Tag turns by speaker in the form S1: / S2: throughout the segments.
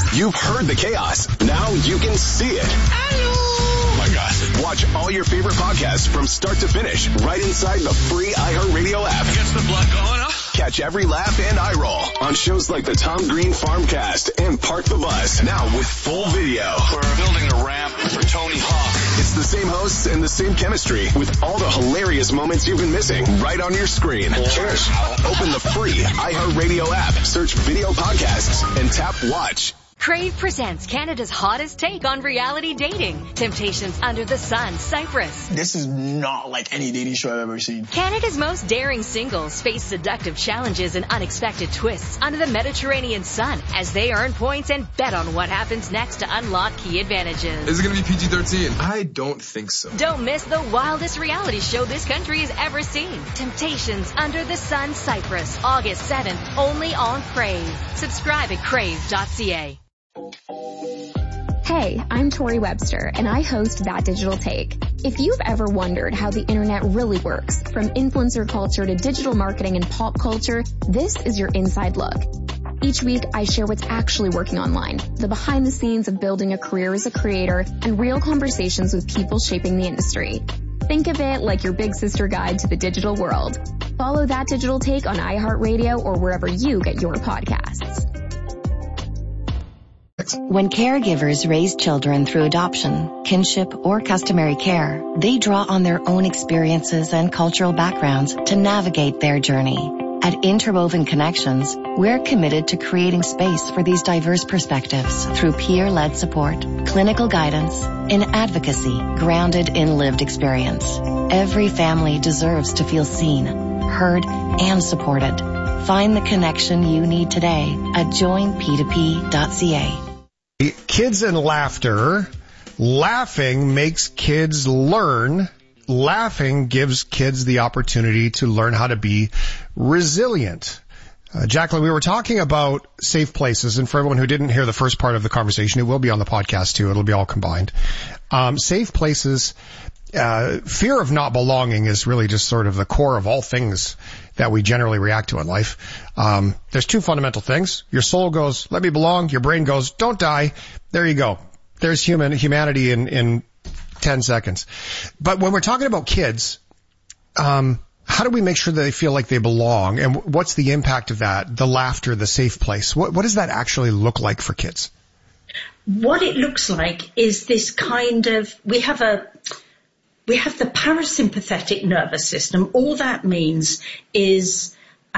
S1: You've heard the chaos. Now you can see it. Oh my God. Watch all your favorite podcasts from start to finish right inside the free iHeartRadio app.
S2: Gets the blood going, huh?
S1: Catch every laugh and eye roll on shows like the Tom Green Farmcast and Park the Bus. Now with full video.
S2: We're building a ramp for Tony Hawk.
S1: It's the same hosts and the same chemistry with all the hilarious moments you've been missing right on your screen. Open the free iHeartRadio app, search video podcasts, and tap watch.
S3: Crave presents Canada's hottest take on reality dating. Temptations Under the Sun, Cyprus.
S4: This is not like any dating show I've ever seen.
S3: Canada's most daring singles face seductive challenges and unexpected twists under the Mediterranean sun as they earn points and bet on what happens next to unlock key advantages.
S5: Is it going to be PG-13? I don't think so.
S3: Don't miss the wildest reality show this country has ever seen. Temptations Under the Sun, Cyprus, August 7th, only on Crave. Subscribe at crave.ca.
S6: Hey, I'm Tori Webster, and I host That Digital Take. If you've ever wondered how the internet really works, from influencer culture to digital marketing and pop culture, this is your inside look. Each week, I share what's actually working online, the behind the scenes of building a career as a creator, and real conversations with people shaping the industry. Think of it like your big sister guide to the digital world. Follow That Digital Take on iHeartRadio or wherever you get your podcasts.
S7: When caregivers raise children through adoption, kinship, or customary care, they draw on their own experiences and cultural backgrounds to navigate their journey. At Interwoven Connections, we're committed to creating space for these diverse perspectives through peer-led support, clinical guidance, and advocacy grounded in lived experience. Every family deserves to feel seen, heard, and supported. Find the connection you need today at joinp2p.ca.
S8: Kids and laughter. Laughing makes kids learn. Laughing gives kids the opportunity to learn how to be resilient. Jacqueline, we were talking about safe places, and for everyone who didn't hear the first part of the conversation, it will be on the podcast too. It'll be all combined. Safe places. Fear of not belonging is really just sort of the core of all things that we generally react to in life. There's two fundamental things. Your soul goes, let me belong. Your brain goes, don't die. There you go. There's humanity in 10 seconds. But when we're talking about kids, how do we make sure that they feel like they belong? And what's the impact of that? The laughter, the safe place. What does that actually look like for kids?
S9: What it looks like is this kind of, we have the parasympathetic nervous system. All that means is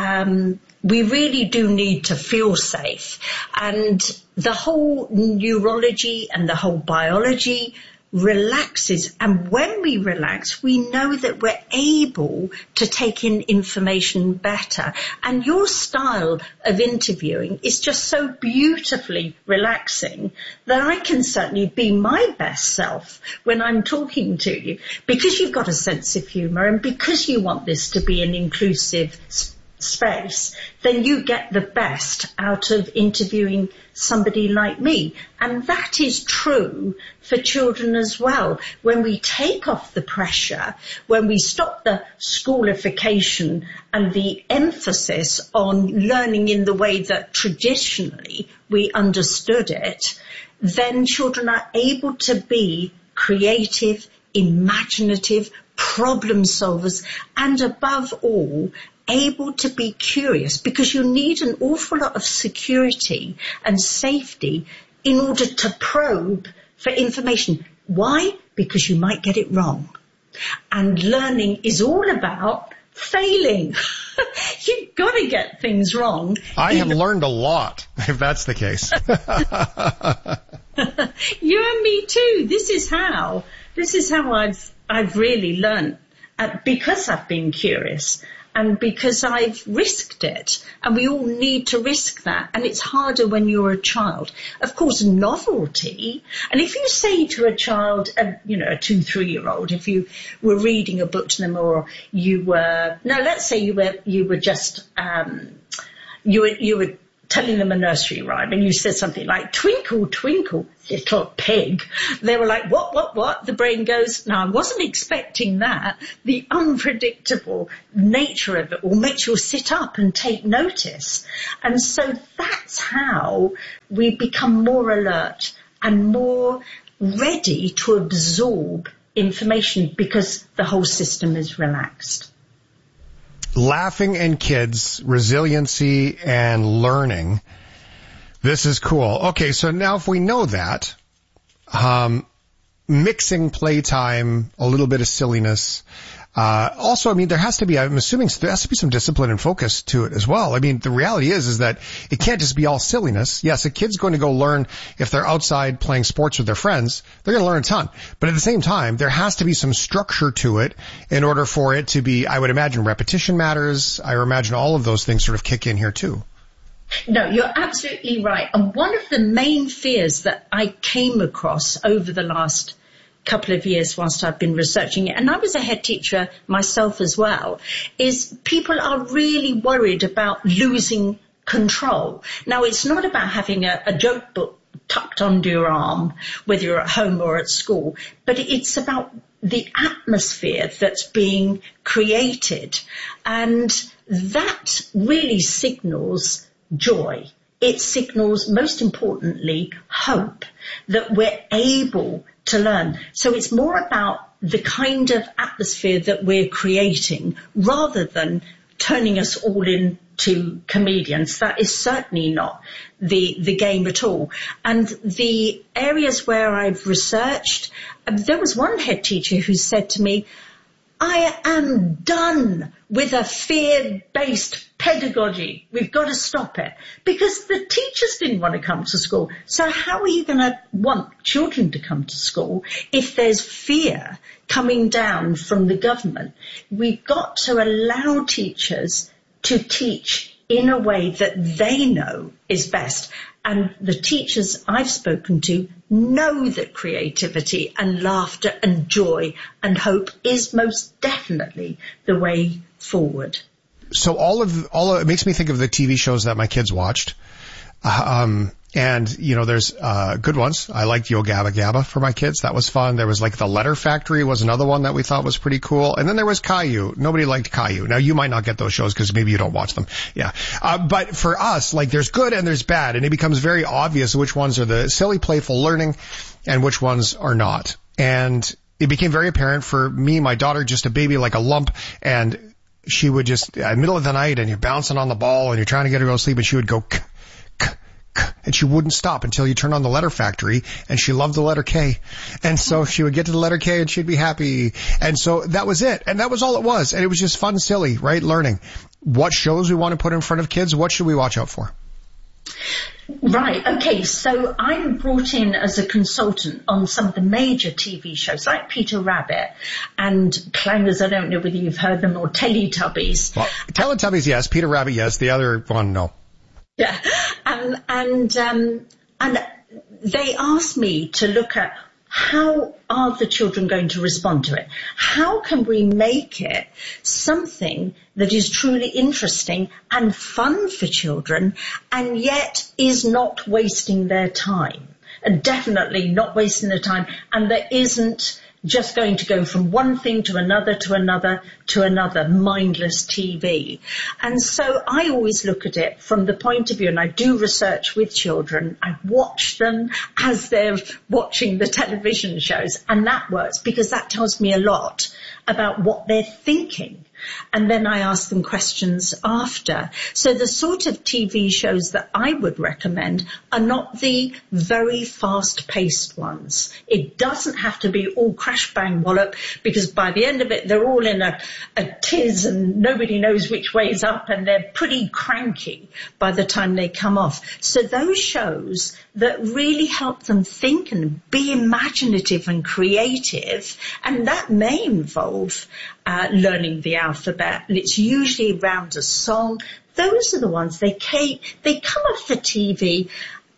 S9: we really do need to feel safe. And the whole neurology and the whole biology relaxes. And when we relax, we know that we're able to take in information better. And your style of interviewing is just so beautifully relaxing that I can certainly be my best self when I'm talking to you, because you've got a sense of humour and because you want this to be an inclusive space, then you get the best out of interviewing somebody like me. And that is true for children as well. When we take off the pressure, when we stop the schoolification and the emphasis on learning in the way that traditionally we understood it, then children are able to be creative, imaginative, problem solvers, and above all, able to be curious, because you need an awful lot of security and safety in order to probe for information. Why? Because you might get it wrong. And learning is all about failing. You've got to get things wrong.
S8: I have learned a lot, if that's the case.
S9: You and me too. This is how I've really learned, because I've been curious. And because I've risked it, and we all need to risk that, and it's harder when you're a child. Of course, novelty, and if you say to a child, a 2-3-year-old, if you were reading a book to them, or let's say you were just, you were telling them a nursery rhyme and you said something like, twinkle, twinkle, little pig, they were like, what? The brain goes, no, I wasn't expecting that. The unpredictable nature of it will make you sit up and take notice. And so that's how we become more alert and more ready to absorb information because the whole system is relaxed.
S8: Laughing and kids, resiliency and learning. This is cool. Okay, so now if we know that, mixing playtime, a little bit of silliness. Also, I mean, I'm assuming there has to be some discipline and focus to it as well. I mean, the reality is that it can't just be all silliness. Yes, a kid's going to go learn if they're outside playing sports with their friends. They're going to learn a ton. But at the same time, there has to be some structure to it in order for it to be, I would imagine repetition matters. I imagine all of those things sort of kick in here too.
S9: No, you're absolutely right. And one of the main fears that I came across over the last couple of years whilst I've been researching it, and I was a head teacher myself as well, is people are really worried about losing control. Now, it's not about having a joke book tucked under your arm, whether you're at home or at school, but it's about the atmosphere that's being created. And that really signals joy. It signals, most importantly, hope that we're able to learn. So it's more about the kind of atmosphere that we're creating rather than turning us all into comedians. That is certainly not the game at all. And the areas where I've researched, there was one head teacher who said to me, I am done with a fear-based pedagogy. We've got to stop it. Because the teachers didn't want to come to school. So how are you going to want children to come to school if there's fear coming down from the government? We've got to allow teachers to teach in a way that they know is best. And the teachers I've spoken to know that creativity and laughter and joy and hope is most definitely the way forward.
S8: So all of it makes me think of the TV shows that my kids watched. And, you know, there's good ones. I liked Yo Gabba Gabba for my kids. That was fun. There was like The Letter Factory was another one that we thought was pretty cool. And then there was Caillou. Nobody liked Caillou. Now, you might not get those shows because maybe you don't watch them. Yeah. But for us, like, there's good and there's bad. And it becomes very obvious which ones are the silly, playful learning and which ones are not. And it became very apparent for me, my daughter, just a baby like a lump. And she would just, in the middle of the night, and you're bouncing on the ball and you're trying to get her to go to sleep, and she would go, and she wouldn't stop until you turn on The Letter Factory, and she loved the letter K. And so she would get to the letter K and she'd be happy. And so that was it. And that was all it was. And it was just fun, silly, right? Learning. What shows we want to put in front of kids? What should we watch out for?
S9: Right. Okay. So I'm brought in as a consultant on some of the major TV shows like Peter Rabbit and Clangers. I don't know whether you've heard them, or Teletubbies.
S8: Well, Teletubbies, yes. Peter Rabbit, yes. The other one, no.
S9: Yeah. And they asked me to look at how are the children going to respond to it? How can we make it something that is truly interesting and fun for children and yet is not wasting their time? And definitely not wasting their time, and that isn't just going to go from one thing to another, to another, to another, mindless TV. And so I always look at it from the point of view, and I do research with children. I watch them as they're watching the television shows, and that works because that tells me a lot about what they're thinking. And then I ask them questions after. So the sort of TV shows that I would recommend are not the very fast-paced ones. It doesn't have to be all crash, bang, wallop, because by the end of it, they're all in a tiz and nobody knows which way's up, and they're pretty cranky by the time they come off. So those shows that really help them think and be imaginative and creative, and that may involve learning the alphabet, and it's usually around a song. Those are the ones they come off the TV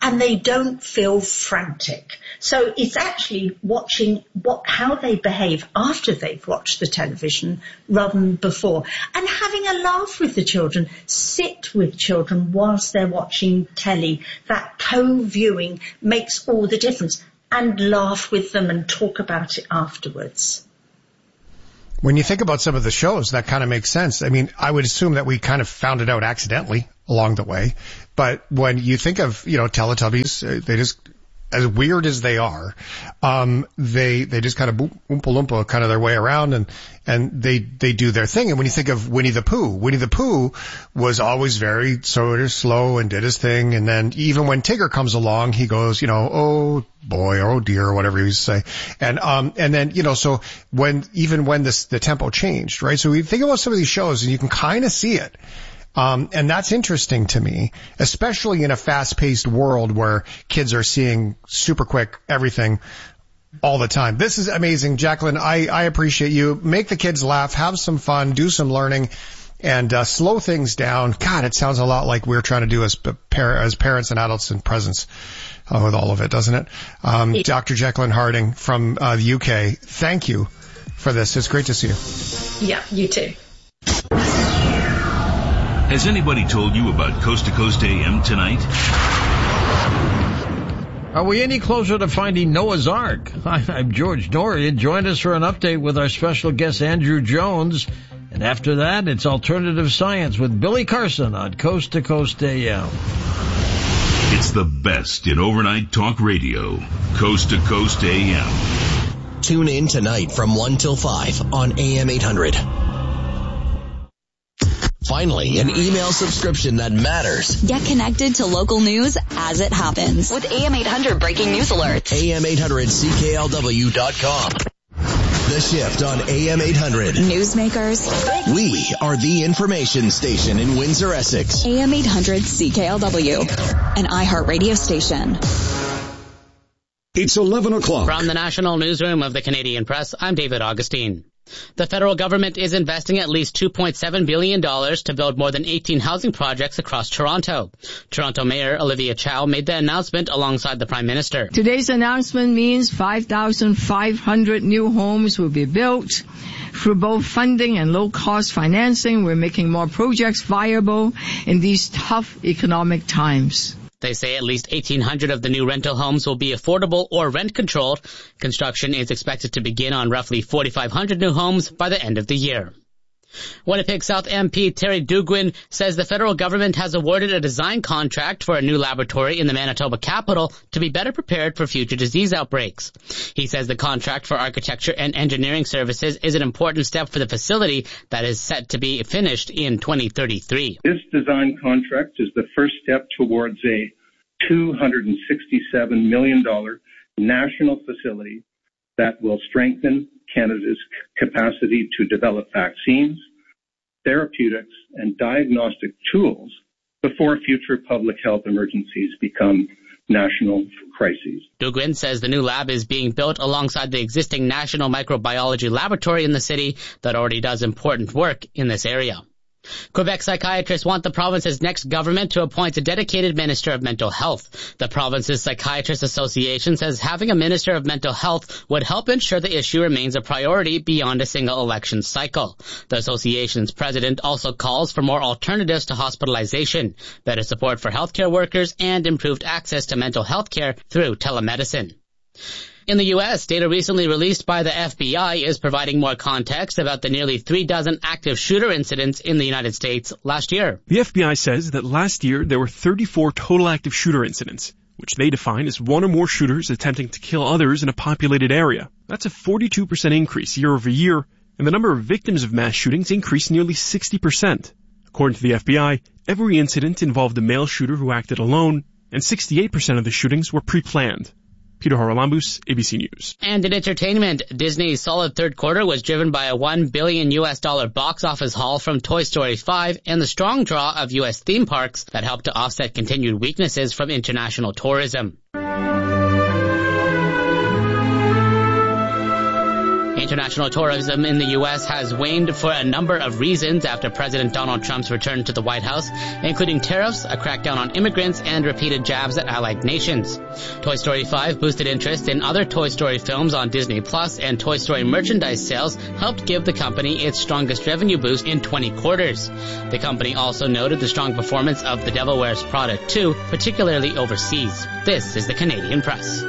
S9: and they don't feel frantic. So it's actually watching how they behave after they've watched the television rather than before, and having a laugh with the children. Sit with children whilst they're watching telly. That co-viewing makes all the difference, and laugh with them and talk about it afterwards.
S8: When you think about some of the shows, that kind of makes sense. I mean, I would assume that we kind of found it out accidentally along the way. But when you think of, Teletubbies, they just, as weird as they are, they just kind of oompa loompa kind of their way around and they do their thing. And when you think of Winnie the Pooh was always very sort of slow and did his thing. And then even when Tigger comes along, he goes, oh boy, or oh dear, or whatever he used to say. And then, so when the tempo changed, right? So we think about some of these shows and you can kind of see it. And that's interesting to me, especially in a fast-paced world where kids are seeing super quick everything all the time. This is amazing. Jacqueline, I appreciate you. Make the kids laugh, have some fun, do some learning, and slow things down. God, it sounds a lot like we're trying to do as parents and adults in presence with all of it, doesn't it? Dr. Jacqueline Harding from the UK, thank you for this. It's great to see you.
S9: Yeah, you too.
S10: Has anybody told you about Coast to Coast AM tonight?
S11: Are we any closer to finding Noah's Ark? I'm George Dorian. Join us for an update with our special guest Andrew Jones. And after that, it's Alternative Science with Billy Carson on Coast to Coast AM.
S10: It's the best in overnight talk radio. Coast to Coast AM.
S12: Tune in tonight from 1 till 5 on AM 800. Finally, an email subscription that matters.
S13: Get connected to local news as it happens with AM 800 breaking news alerts.
S12: AM800CKLW.com. The Shift on AM 800.
S13: Newsmakers.
S12: We are the information station in Windsor, Essex.
S13: AM 800 CKLW, an iHeartRadio station.
S14: It's 11 o'clock.
S15: From the National Newsroom of the Canadian Press, I'm David Augustine. The federal government is investing at least $2.7 billion to build more than 18 housing projects across Toronto. Toronto Mayor Olivia Chow made the announcement alongside the Prime Minister.
S16: Today's announcement means 5,500 new homes will be built. Through both funding and low-cost financing, we're making more projects viable in these tough economic times.
S15: They say at least 1,800 of the new rental homes will be affordable or rent-controlled. Construction is expected to begin on roughly 4,500 new homes by the end of the year. Winnipeg South MP Terry Duguin says the federal government has awarded a design contract for a new laboratory in the Manitoba capital to be better prepared for future disease outbreaks. He says the contract for architecture and engineering services is an important step for the facility that is set to be finished in 2033.
S17: This design contract is the first step towards a $267 million national facility that will strengthen Canada's capacity to develop vaccines, therapeutics, and diagnostic tools before future public health emergencies become national crises.
S15: Duguin says the new lab is being built alongside the existing National Microbiology Laboratory in the city that already does important work in this area. Quebec psychiatrists want the province's next government to appoint a dedicated Minister of Mental Health. The province's Psychiatrists Association says having a Minister of Mental Health would help ensure the issue remains a priority beyond a single election cycle. The association's president also calls for more alternatives to hospitalization, better support for healthcare workers, and improved access to mental health care through telemedicine. In the U.S., data recently released by the FBI is providing more context about the nearly 36 active shooter incidents in the United States last year.
S18: The FBI says that last year there were 34 total active shooter incidents, which they define as one or more shooters attempting to kill others in a populated area. That's a 42% increase year over year, and the number of victims of mass shootings increased nearly 60%. According to the FBI, every incident involved a male shooter who acted alone, and 68% of the shootings were pre-planned. Peter Haralambous, ABC News.
S15: And in entertainment, Disney's solid third quarter was driven by a $1 billion box office haul from Toy Story 5 and the strong draw of U.S. theme parks that helped to offset continued weaknesses from international tourism. International tourism in the U.S. has waned for a number of reasons after President Donald Trump's return to the White House, including tariffs, a crackdown on immigrants, and repeated jabs at allied nations. Toy Story 5 boosted interest in other Toy Story films on Disney Plus, and Toy Story merchandise sales helped give the company its strongest revenue boost in 20 quarters. The company also noted the strong performance of The Devil Wears Prada 2, particularly overseas. This is the Canadian Press.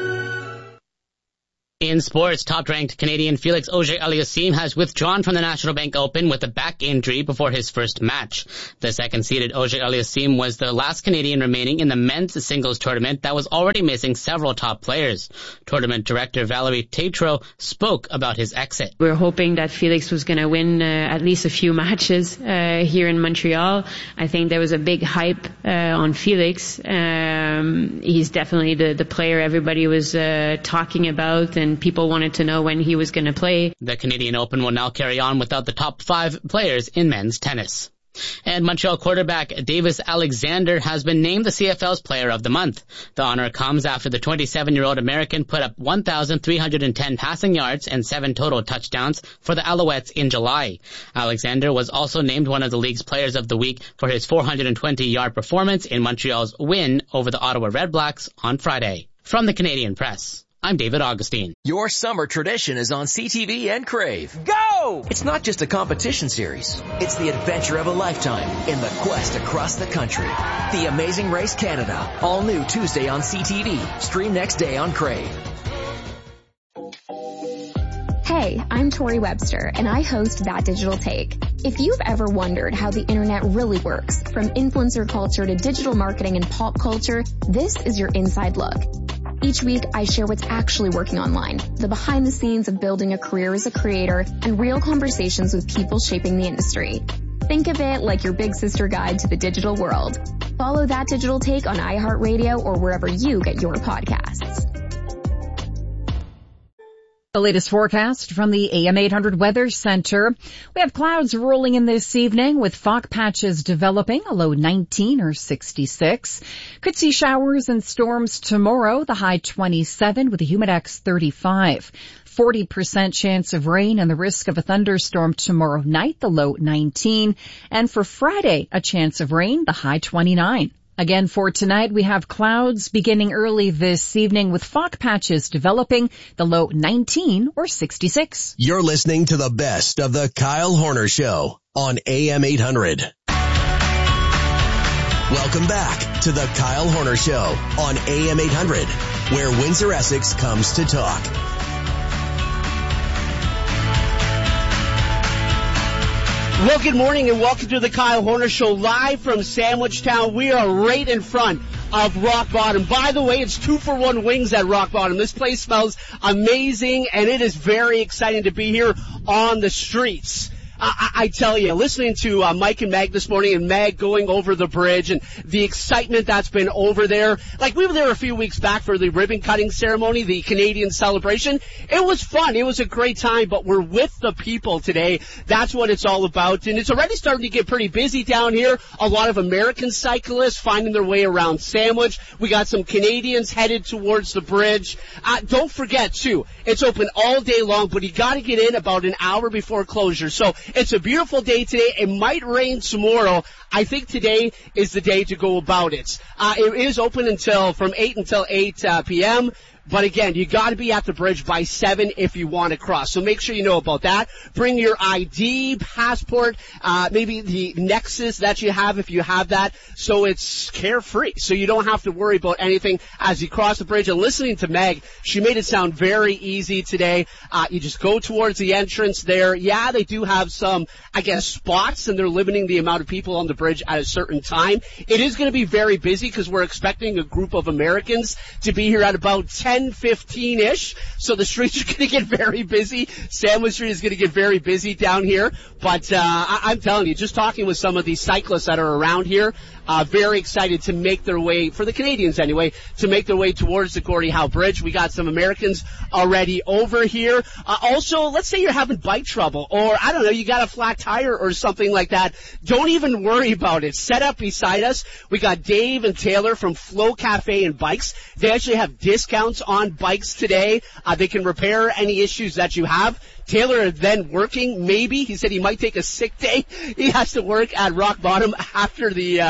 S15: In sports, top-ranked Canadian Felix Auger-Aliassime has withdrawn from the National Bank Open with a back injury before his first match. The second-seeded Auger-Aliassime was the last Canadian remaining in the men's singles tournament that was already missing several top players. Tournament director Valerie Tatro spoke about his exit.
S19: We were hoping that Felix was going to win at least a few matches here in Montreal. I think there was a big hype on Felix. He's definitely the player everybody was talking about, and people wanted to know when he was going to play.
S15: The Canadian Open will now carry on without the top 5 players in men's tennis. And Montreal quarterback Davis Alexander has been named the CFL's Player of the Month. The honor comes after the 27-year-old American put up 1,310 passing yards and 7 total touchdowns for the Alouettes in July. Alexander was also named one of the league's Players of the Week for his 420-yard performance in Montreal's win over the Ottawa Redblacks on Friday. From the Canadian Press, I'm David Augustine.
S20: Your summer tradition is on CTV and Crave. Go! It's not just a competition series. It's the adventure of a lifetime in the quest across the country. The Amazing Race Canada. All new Tuesday on CTV. Stream next day on Crave.
S6: Hey, I'm Tori Webster, and I host That Digital Take. If you've ever wondered how the internet really works, from influencer culture to digital marketing and pop culture, this is your inside look. Each week, I share what's actually working online, the behind the scenes of building a career as a creator, and real conversations with people shaping the industry. Think of it like your big sister guide to the digital world. Follow That Digital Take on iHeartRadio or wherever you get your podcasts.
S21: The latest forecast from the AM 800 Weather Center. We have clouds rolling in this evening with fog patches developing, a low 19 or 66. Could see showers and storms tomorrow, the high 27 with a humidex 35. 40% chance of rain and the risk of a thunderstorm tomorrow night, the low 19. And for Friday, a chance of rain, the high 29. Again, for tonight, we have clouds beginning early this evening with fog patches developing, the low 19 or 66.
S12: You're listening to the best of the Kyle Horner Show on AM 800. Welcome back to the Kyle Horner Show on AM 800, where Windsor Essex comes to talk.
S22: Well, good morning and welcome to the Kyle Horner Show live from Sandwich Town. We are right in front of Rock Bottom. By the way, it's 2-for-1 wings at Rock Bottom. This place smells amazing and it is very exciting to be here on the streets. I tell you, listening to Mike and Meg this morning, and Meg going over the bridge and the excitement that's been over there. Like, we were there a few weeks back for the ribbon cutting ceremony, the Canadian celebration. It was fun. It was a great time, but we're with the people today. That's what it's all about. And it's already starting to get pretty busy down here. A lot of American cyclists finding their way around Sandwich. We got some Canadians headed towards the bridge. Don't forget, too, it's open all day long, but you got to get in about an hour before closure. So it's a beautiful day today. It might rain tomorrow. I think today is the day to go about it. It is open from 8 until 8 p.m. But again, you got to be at the bridge by 7 if you want to cross. So make sure you know about that. Bring your ID, passport, maybe the Nexus that you have if you have that. So it's carefree. So you don't have to worry about anything as you cross the bridge. And listening to Meg, she made it sound very easy today. You just go towards the entrance there. Yeah, they do have some, spots, and they're limiting the amount of people on the bridge at a certain time. It is going to be very busy because we're expecting a group of Americans to be here at about 10:15-ish, so the streets are going to get very busy. Sandwich Street is going to get very busy down here, but I'm telling you, just talking with some of these cyclists that are around here, very excited to make their way, for the Canadians anyway, to make their way towards the Gordie Howe Bridge. We got some Americans already over here. Also, let's say you're having bike trouble, or I don't know, you got a flat tire or something like that. Don't even worry worry about it. Set up beside us, we got Dave and Taylor from Flow Cafe and Bikes. They actually have discounts on bikes today. They can repair any issues that you have. Taylor is then working, maybe. He said he might take a sick day. He has to work at Rock Bottom after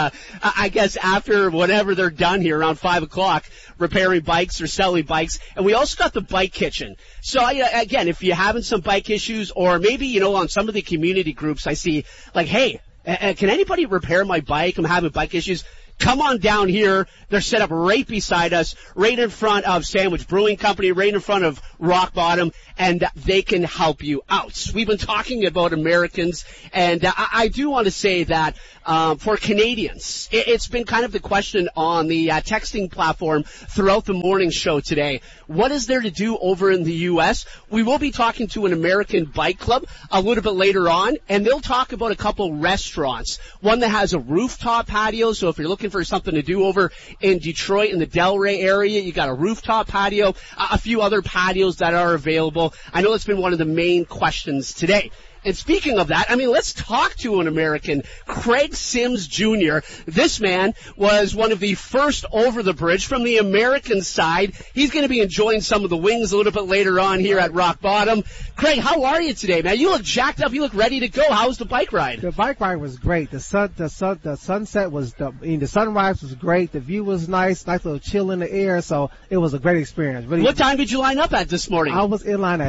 S22: after whenever they're done here around 5 o'clock, repairing bikes or selling bikes. And we also got the bike kitchen. So again, if you're having some bike issues, or maybe, on some of the community groups I see, like, hey, can anybody repair my bike? I'm having bike issues. Come on down here. They're set up right beside us, right in front of Sandwich Brewing Company, right in front of Rock Bottom, and they can help you out. We've been talking about Americans, and I do want to say that for Canadians, it's been kind of the question on the texting platform throughout the morning show today. What is there to do over in the U.S.? We will be talking to an American bike club a little bit later on, and they'll talk about a couple restaurants. One that has a rooftop patio, so if you're looking for something to do over in Detroit in the Delray area, you got a rooftop patio, a few other patios that are available. I know it's been one of the main questions today. And speaking of that, let's talk to an American, Craig Sims Jr. This man was one of the first over the bridge from the American side. He's going to be enjoying some of the wings a little bit later on here at Rock Bottom. Craig, how are you today, man? You look jacked up. You look ready to go. How was the bike ride?
S1: The bike ride was great. The sunset was, the sunrise was great. The view was nice little chill in the air. So it was a great experience. Really.
S22: What time did you line up at this morning?
S1: I was in line at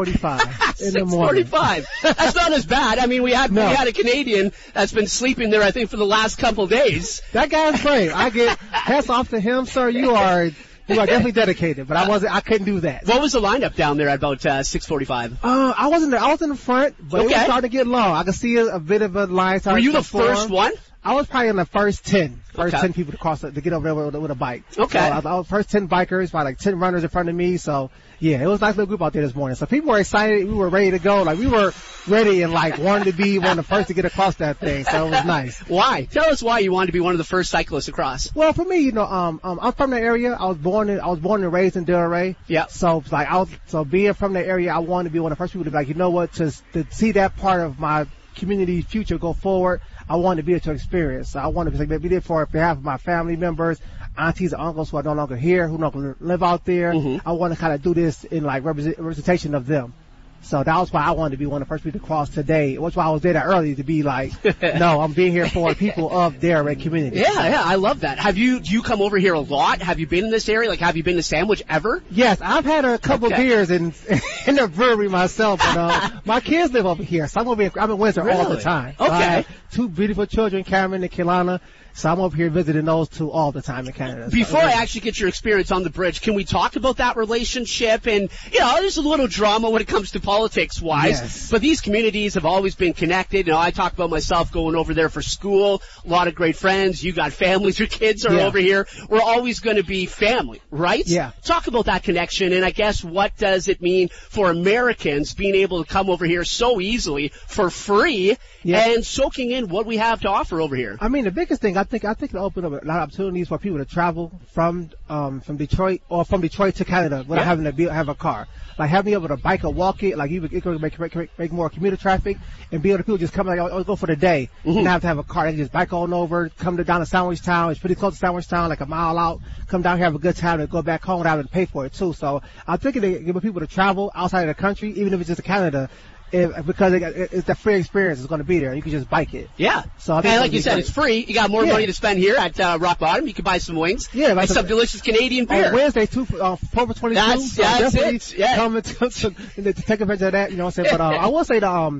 S1: 6:45 in the morning.
S22: 6:45. That's not as bad. We had a Canadian that's been sleeping there, I think, for the last couple of days.
S1: That guy's great. I get hats off to him, sir. You are definitely dedicated, but I couldn't do that.
S22: What was the lineup down there at about 6:45?
S1: I was in the front, but it was starting to get long. I could see a bit of a line.
S22: Were you the first one?
S1: I was probably in the first 10 people to get over there with a bike.
S22: Okay.
S1: So I was first 10 bikers, probably like 10 runners in front of me. So yeah, it was a nice little group out there this morning. So people were excited. We were ready to go. Like we were ready and wanted to be one of the first to get across that thing. So it was nice.
S22: Why? Tell us why you wanted to be one of the first cyclists across.
S1: Well, for me, I'm from the area. I was born and raised in Delray.
S22: Yeah.
S1: So being from the area, I wanted to be one of the first people to be like, you know what, to see that part of my community future go forward. I wanted to be there to experience. So I wanted to be there for behalf of my family members, aunties and uncles who are no longer here, who no longer live out there. Mm-hmm. I want to kind of do this in representation of them. So that was why I wanted to be one of the first people to cross today. That's why I was there that early, to be like, no, I'm being here for people of their community.
S22: Yeah, I love that. Do you come over here a lot? Have you been in this area? Have you been to Sandwich ever?
S1: Yes, I've had a couple beers in the brewery myself, but my kids live over here, so I'm in Windsor all the time.
S22: Okay.
S1: So I have 2 beautiful children, Cameron and Kelana. So I'm over here visiting those 2 all the time in Canada.
S22: Before I actually get your experience on the bridge, can we talk about that relationship? And, there's a little drama when it comes to politics-wise.
S1: Yes.
S22: But these communities have always been connected. I talk about myself going over there for school. A lot of great friends. You got families. Your kids are over here. We're always going to be family, right?
S1: Yeah.
S22: Talk about that connection. And I guess what does it mean for Americans being able to come over here so easily for free and soaking in what we have to offer over here?
S1: The biggest thing, I think it'll open up a lot of opportunities for people to travel from Detroit or from Detroit to Canada without having to have a car. Like having able to bike or walk it, it could make more commuter traffic, and be able to people just come go for the day, and not have to have a car. They can just bike on over, come down to Sandwich Town. It's pretty close to Sandwich Town, like a mile out. Come down here, have a good time, and go back home without having to pay for it too. So I'm thinking they give people to travel outside of the country, even if it's just to Canada. Because it's the free experience is going to be there. You can just bike it.
S22: Yeah.
S1: So I think
S22: and like you said, it's free. You got more money to spend here at Rock Bottom. You can buy some wings.
S1: Yeah.
S22: And some delicious Canadian beer.
S1: On Wednesday, October 22.
S22: That's it. Yeah.
S1: Come to take advantage of that. You know what I'm saying? But I will say that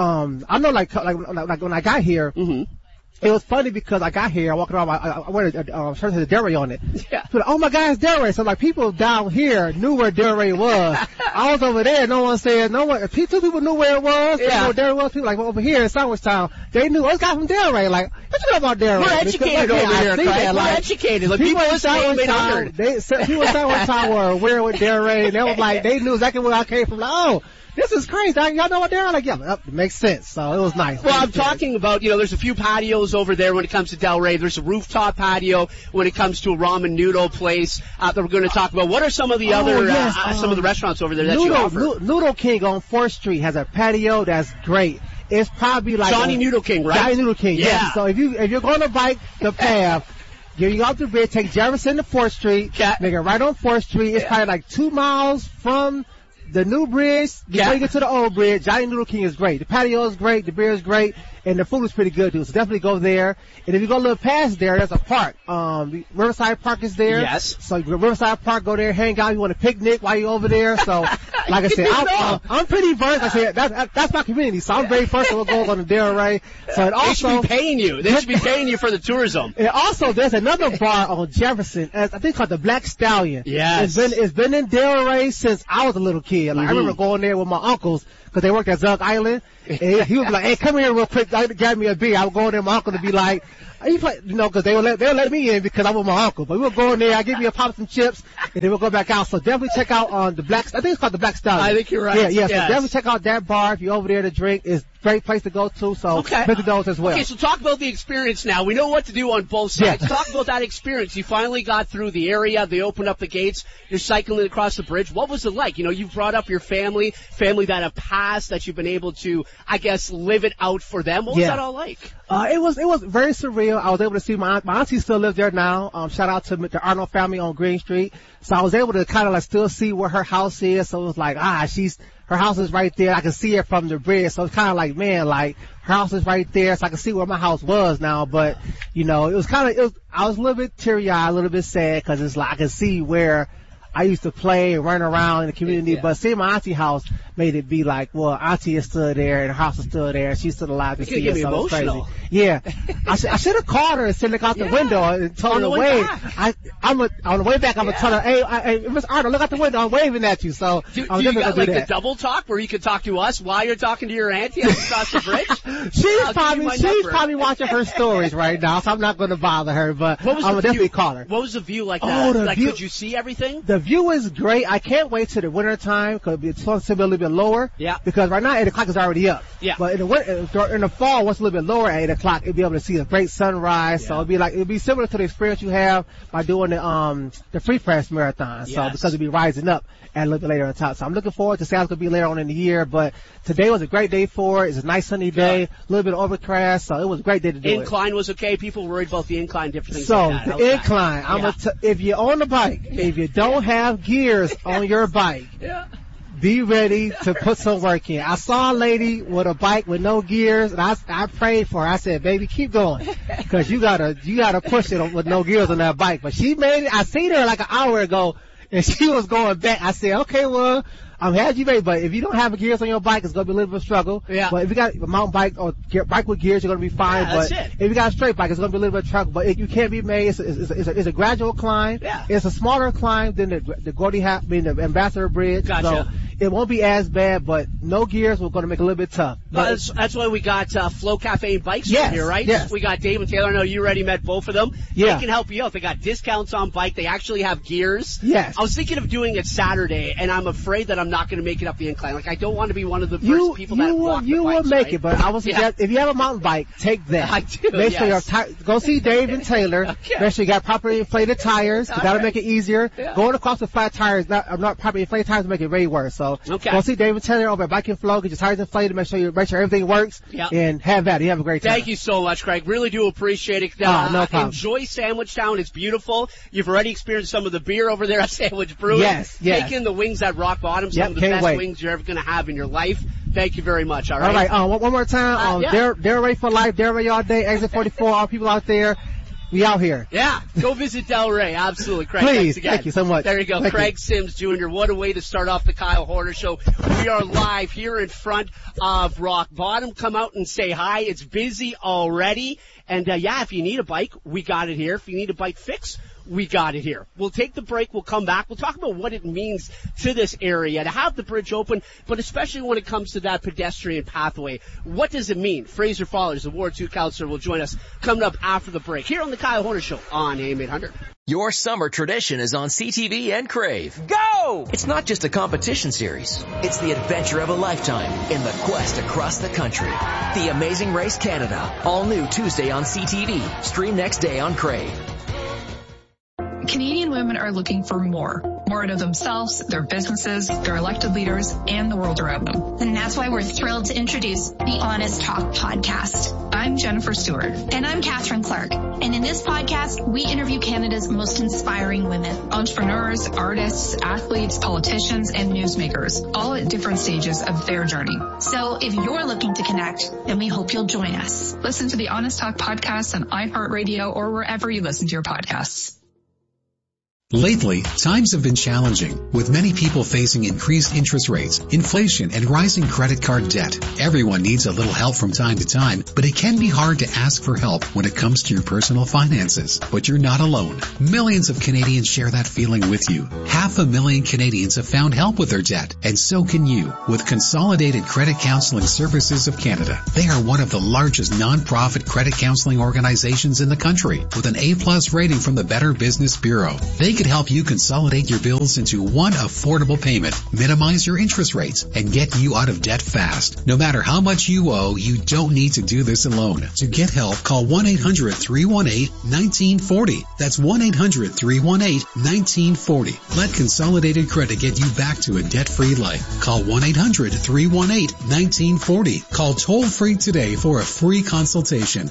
S1: I know like when I got here. Mm-hmm. It was funny because I got here, I walked around, I wear a shirt that has Delray on it.
S22: Yeah.
S1: So, oh my God, it's Delray. So people down here knew where Delray was. I was over there, no one said, 2 people knew where it was.
S22: Yeah.
S1: Where Delray was. People over here in Sandwich Town, they knew, it's got from Delray. What you know about Delray?
S22: We're educated over here, Craig. We're educated.
S1: People in Sandwich Town, people in Sandwich Town were aware with Delray, and they was they knew exactly where I came from. This is crazy. Y'all know what they're it makes sense. So it was nice.
S22: Well, I'm talking about, there's a few patios over there when it comes to Delray. There's a rooftop patio when it comes to a ramen noodle place that we're going to talk about. What are some of the some of the restaurants over there that you offer?
S1: Noodle King on 4th Street has a patio that's great. it's probably like
S22: Johnny Noodle King, right?
S1: Johnny Noodle King, yeah. So if you're going to bike the path, you go up the bridge, take Jefferson to 4th Street, make it right on 4th Street. It's probably like 2 miles from the new bridge before you get to the old bridge. Johnny Noodle King is great. The patio is great. The beer is great. And the food is pretty good too. So definitely go there. And if you go a little past there, there's a park. Riverside Park is there.
S22: Yes.
S1: So you go to Riverside Park, go there, hang out. You want to picnic while you're over there. So, like I said, I'm pretty versed. I said, that's my community. So I'm very versed with going on the Delray. So it also.
S22: They should be paying you. They should be paying you for the tourism.
S1: And also, there's another bar on Jefferson, I think called the Black Stallion.
S22: Yes.
S1: It's been in Delray since I was a little kid. Like, I remember going there with my uncles, because they worked at Zug Island. And he would be like, hey, come here real quick, grab me a beer. I would go in there, my uncle would be like, because they'll let me in because I'm with my uncle. But we would go in there, I give me a pop some chips, and then we'll go back out. So definitely check out on the I think it's called the Black Stallion.
S22: I think you're right.
S1: Yeah. So definitely check out that bar if you're over there to drink. It's a great place to go to. So visit those as well.
S22: Okay, so talk about the experience now. We know what to do on both sides. Talk about that experience. You finally got through the area. They opened up the gates. You're cycling across the bridge. What was it like? You know, you've brought up your family that have passed, that you've been able to, I guess, live it out for them. What was that all like?
S1: It was very surreal. I was able to see my auntie still lives there now. Shout out to the Arnold family on Green Street. So I was able to kind of like still see where her house is. So it was like, her house is right there. I can see it from the bridge. So it's kind of like, man, like her house is right there. So I can see where my house was now. But, you know, I was a little bit teary-eyed, a little bit sad because it's like I can see where I used to play and run around in the community, but seeing my auntie house made it be like, well, auntie is still there and her house is still there and she's still alive to see it. So it's crazy. Yeah. I should have called her and sent her out the window and told her to wave. On the way back, I'm going to tell her, hey, Miss Arnold, look out the window. I'm waving at you. So I'm
S22: you got like the double talk where you could talk to us while you're talking to your auntie across the bridge?
S1: She's probably watching her stories right now, so I'm not going to bother her, but I'm going to definitely call her.
S22: What was the view like that? Could you see everything?
S1: The view is great. I can't wait till the winter time because it's supposed to be a little bit lower.
S22: Yeah.
S1: Because right now 8 o'clock is already up.
S22: Yeah.
S1: But in the fall, once a little bit lower at 8 o'clock, you'll be able to see a great sunrise. Yeah. So it'll be similar to the experience you have by doing the Free Press Marathon. So because it'll be rising up and a little bit later on top. So I'm looking forward to see how it's going to be later on in the year. But today was a great day for it. It's a nice sunny day, a little bit overcast. So it was a great day to do it.
S22: Incline was okay. People worried about the incline, different things
S1: so
S22: like that.
S1: The incline, if you're on the bike, if you don't have gears on your bike, be ready to put some work in. I saw a lady with a bike with no gears, and I prayed for her. I said, baby, keep going, because you gotta push it with no gears on that bike. But she made it. I seen her like an hour ago, and she was going back. I said, okay, well, I'm glad you made it, but if you don't have gears on your bike, it's going to be a little bit of a struggle.
S22: Yeah.
S1: But if you got a mountain bike or bike with gears, you're going to be fine.
S22: Yeah,
S1: but
S22: that's it.
S1: if you got a straight bike, it's going to be a little bit of a struggle. But you can't be made. It's a gradual climb.
S22: Yeah.
S1: It's a smaller climb than the the Ambassador Bridge.
S22: Gotcha.
S1: So it won't be as bad, but no gears, we're going to make it a little bit tough.
S22: But that's why we got Flow Cafe and Bikes here, right?
S1: Yes.
S22: We got Dave and Taylor. I know you already met both of them.
S1: Yeah.
S22: They can help you out. They got discounts on bike. They actually have gears.
S1: Yes.
S22: I was thinking of doing it Saturday, and I'm afraid that I'm not going to make it up the incline. Like, I don't want to be one of the first people that walk the bikes,
S1: will make
S22: right?
S1: it, but I would suggest if you have a mountain bike, take that.
S22: I do,
S1: Make sure you're go see Dave and Taylor.
S22: Okay.
S1: Make sure you got properly inflated tires. You got to make it easier.
S22: Yeah.
S1: Going across with flat tires, not properly inflated tires, make it way worse. So go see Dave and Taylor over at Bike and Flow. Get your tires inflated. Make sure everything works.
S22: Yep.
S1: And have that. You have a great time.
S22: Thank you so much, Craig. Really do appreciate it.
S1: No problem.
S22: Enjoy Sandwich Town. It's beautiful. You've already experienced some of the beer over there at Sandwich Brewing.
S1: Yes.
S22: Take in the wings at Rock Bottom. Some of the best wings you're ever going to have in your life. Thank you very much. All right.
S1: One more time. They're ready for life. They're ready all day. Exit 44. All people out there. We out here.
S22: Yeah. Go visit Delray. Absolutely. Craig,
S1: please.
S22: Thanks again.
S1: Thank you so much.
S22: There you go.
S1: Thank
S22: Craig
S1: you.
S22: Sims Jr. What a way to start off the Kyle Horner Show. We are live here in front of Rock Bottom. Come out and say hi. It's busy already. And, if you need a bike, we got it here. If you need a bike fix, we got it here. We'll take the break. We'll come back. We'll talk about what it means to this area to have the bridge open, but especially when it comes to that pedestrian pathway. What does it mean? Fraser Fallers, the Ward 2 counselor, will join us coming up after the break here on the Kyle Horner Show on AM 800.
S20: Your summer tradition is on CTV and Crave. Go! It's not just a competition series. It's the adventure of a lifetime in the quest across the country. The Amazing Race Canada. All new Tuesday on CTV. Stream next day on Crave.
S2: Canadian women are looking for more more out of themselves, their businesses, their elected leaders, and the world around them.
S4: And that's why we're thrilled to introduce the Honest Talk podcast.
S2: I'm Jennifer Stewart.
S4: And I'm Catherine Clark. And in this podcast, we interview Canada's most inspiring women.
S2: Entrepreneurs, artists, athletes, politicians, and newsmakers, all at different stages of their journey.
S4: So if you're looking to connect, then we hope you'll join us.
S2: Listen to the Honest Talk podcast on iHeartRadio or wherever you listen to your podcasts.
S23: Lately, times have been challenging, with many people facing increased interest rates, inflation, and rising credit card debt. Everyone needs a little help from time to time, but it can be hard to ask for help when it comes to your personal finances. But you're not alone. Millions of Canadians share that feeling with you. 500,000 Canadians have found help with their debt, and so can you, with Consolidated Credit Counseling Services of Canada. They are one of the largest non-profit credit counseling organizations in the country, with an A+ rating from the Better Business Bureau. They could help you consolidate your bills into one affordable payment, minimize your interest rates, and get you out of debt fast. No matter how much you owe, you don't need to do this alone. To get help, call 1-800-318-1940. That's 1-800-318-1940. Let Consolidated Credit get you back to a debt-free life. Call 1-800-318-1940. Call toll-free today for a free consultation.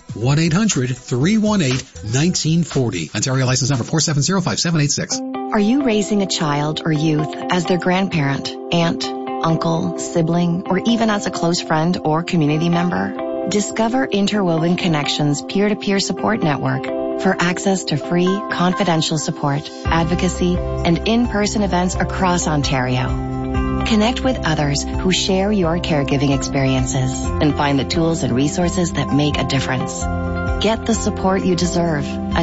S23: 1-800-318-1940. Ontario license number 4705786.
S7: Are you raising a child or youth as their grandparent, aunt, uncle, sibling, or even as a close friend or community member? Discover Interwoven Connections peer-to-peer support network for access to free, confidential support, advocacy, and in-person events across Ontario. Connect with others who share your caregiving experiences and find the tools and resources that make a difference. Get the support you deserve at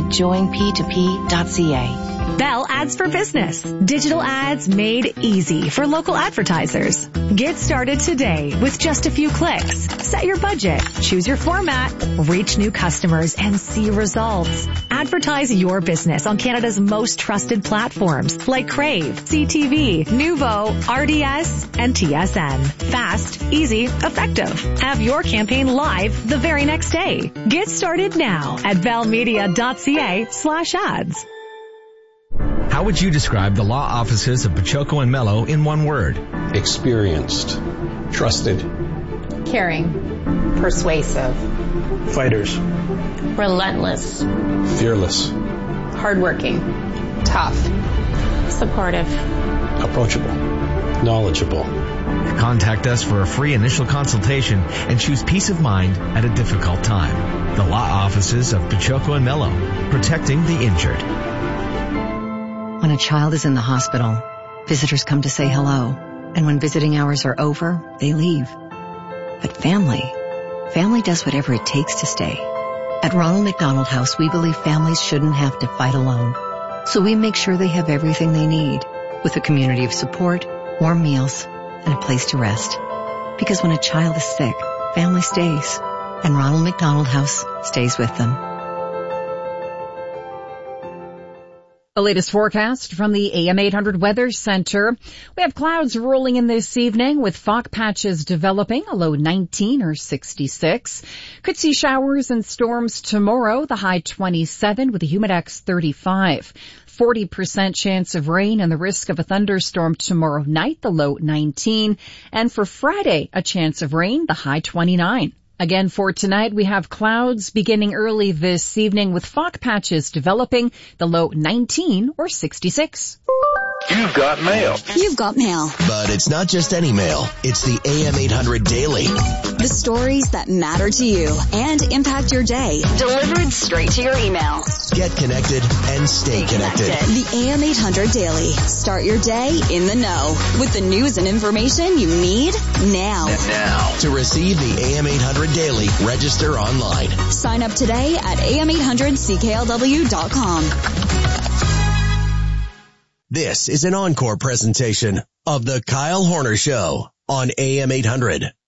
S7: joinp2p.ca.
S24: Bell Ads for Business. Digital ads made easy for local advertisers. Get started today with just a few clicks. Set your budget, choose your format, reach new customers, and see results. Advertise your business on Canada's most trusted platforms like Crave, CTV, Nuvo, RDS, and TSN. Fast, easy, effective. Have your campaign live the very next day. Get started now at bellmedia.ca/ads.
S25: How would you describe the law offices of Pachoco and Mello in one word?
S26: Experienced, trusted,
S27: caring, persuasive,
S26: fighters,
S27: relentless,
S26: fearless,
S27: hardworking, tough, supportive,
S26: approachable, knowledgeable.
S25: Contact us for a free initial consultation and choose peace of mind at a difficult time. The law offices of Pachoco and Mello, protecting the injured.
S28: When a child is in the hospital, visitors come to say hello. And when visiting hours are over, they leave. But family does whatever it takes to stay. At Ronald McDonald House, we believe families shouldn't have to fight alone. So we make sure they have everything they need, with a community of support, warm meals, and a place to rest. Because when a child is sick, family stays. And Ronald McDonald House stays with them.
S21: The latest forecast from the AM 800 Weather Center. We have clouds rolling in this evening with fog patches developing, a low 19 or 66. Could see showers and storms tomorrow, the high 27 with a humidex 35. 40% chance of rain and the risk of a thunderstorm tomorrow night, the low 19. And for Friday, a chance of rain, the high 29. Again, for tonight, we have clouds beginning early this evening with fog patches developing, the low 19 or 66.
S12: You've got mail.
S13: You've got mail.
S12: But it's not just any mail. It's the AM 800 Daily.
S13: The stories that matter to you and impact your day. Delivered straight to your email.
S12: Get connected and stay connected.
S13: The AM 800 Daily. Start your day in the know with the news and information you need now.
S12: To receive the AM 800 Daily, register online.
S13: Sign up today at am800cklw.com.
S12: This is an encore presentation of The Kyle Horner Show on AM 800.